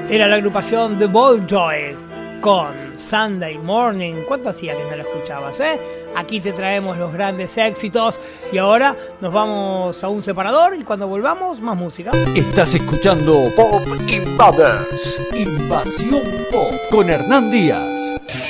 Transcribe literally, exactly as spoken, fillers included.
Era la agrupación The Balljoy con Sunday Morning. ¿Cuánto hacía que no lo escuchabas, eh? Aquí te traemos los grandes éxitos. Y ahora nos vamos a un separador y cuando volvamos, más música. Estás escuchando Pop Invaders, Invasión Pop, con Hernán Díaz.